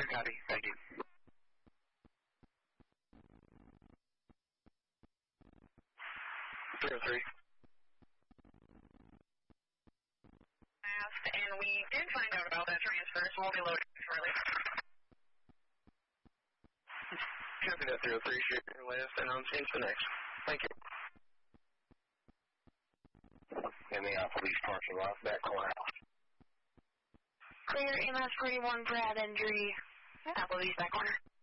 Copy. Thank you. Three. And we did find out about that transfer, so we'll be loading shortly. Copy that 03, share your last and on scene to next. Thank you. In the police parking lot, back courthouse. Clear MS 41 Brad injury. Police back corner.